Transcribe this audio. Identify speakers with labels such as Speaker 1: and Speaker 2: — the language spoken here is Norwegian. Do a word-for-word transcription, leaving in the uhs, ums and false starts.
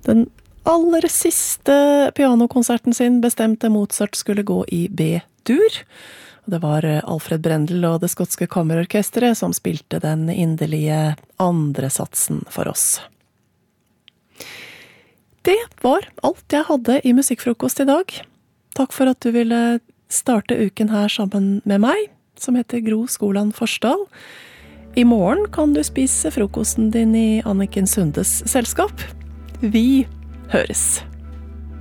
Speaker 1: Den aller siste pianokonserten sin bestemte Mozart skulle gå i B-dur. Det var Alfred Brendel og det skotske kammerorkestret som spilte den inderlige andre satsen for oss. Det var alt jeg hadde i Musikkfrokost i dag. Takk for at du ville starte uken her sammen med meg, som heter Gro Skoland Forsdal. I morgen kan du spise frokosten din i Anniken Sundes selskap. Vi høres!